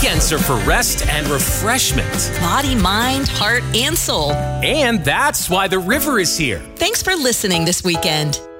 weekends are for rest and refreshment. Body, mind, heart, and soul. And that's why the river is here. Thanks for listening this weekend.